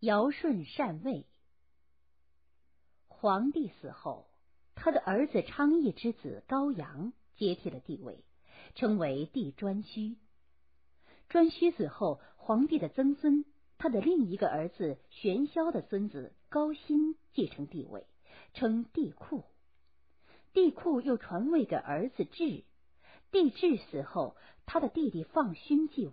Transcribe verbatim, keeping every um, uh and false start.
尧舜禅位。皇帝死后，他的儿子昌邑之子高阳接替了帝位，称为帝颛顼。颛顼死后，皇帝的曾孙，他的另一个儿子玄霄的孙子高辛继承帝位，称帝喾。帝喾又传位给儿子挚。帝挚死后，他的弟弟放勋继位。